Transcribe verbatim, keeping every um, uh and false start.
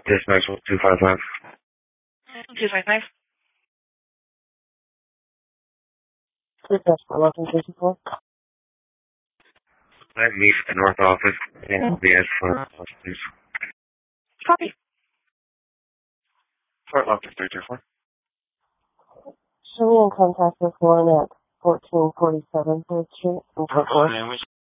Dispatch two five five. two five five. Dispatch for eleven fifty-four. Let me to the north office and the S for please. Copy. Fort Lockton three two four. Show me in contact with one at fourteen forty-seven third Street in Fort Worth.